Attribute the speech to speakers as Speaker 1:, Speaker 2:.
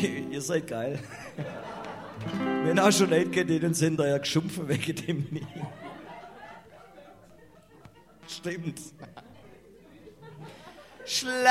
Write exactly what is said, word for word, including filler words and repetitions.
Speaker 1: Ihr seid geil. Wenn auch schon Leute geht, denen sind da ja geschumpfen wegen dem nie. Stimmt. Schla